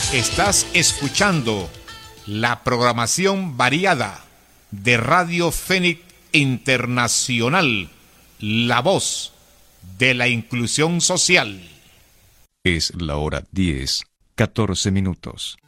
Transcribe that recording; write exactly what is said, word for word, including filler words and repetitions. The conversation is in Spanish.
Estás escuchando la programación variada de Radio Fénix Internacional, la voz de la inclusión social. Es la hora diez, catorce minutos.